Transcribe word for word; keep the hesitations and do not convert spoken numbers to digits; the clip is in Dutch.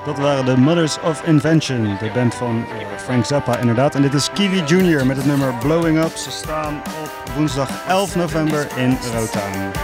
Dat waren de Mothers of Invention, de band van uh, Frank Zappa inderdaad. En dit is Kiwi Junior met het nummer Blowing Up. Ze staan op woensdag elf november in Rotown.